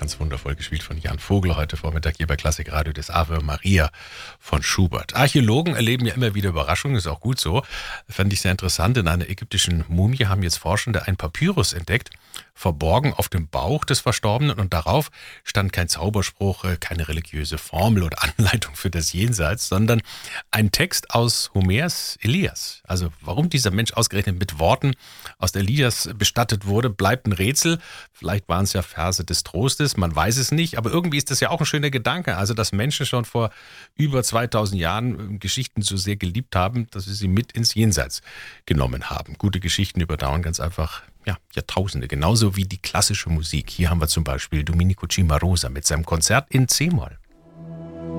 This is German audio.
ganz wundervoll gespielt von Jan Vogel heute Vormittag hier bei Klassik Radio, das Ave Maria von Schubert. Archäologen erleben ja immer wieder Überraschungen, ist auch gut so. Fand ich sehr interessant. In einer ägyptischen Mumie haben jetzt Forschende ein Papyrus entdeckt, verborgen auf dem Bauch des Verstorbenen, und darauf stand kein Zauberspruch, keine religiöse Formel oder Anleitung für das Jenseits, sondern ein Text aus Homers Elias. Also warum dieser Mensch ausgerechnet mit Worten aus der Elias bestattet wurde, bleibt ein Rätsel. Vielleicht waren es ja Verse des Trostes, man weiß es nicht, aber irgendwie ist das ja auch ein schöner Gedanke. Also dass Menschen schon vor über 2000 Jahren Geschichten so sehr geliebt haben, dass sie sie mit ins Jenseits genommen haben. Gute Geschichten überdauern ganz einfach Jahrtausende, genauso wie die klassische Musik. Hier haben wir zum Beispiel Domenico Cimarosa mit seinem Konzert in C-Moll.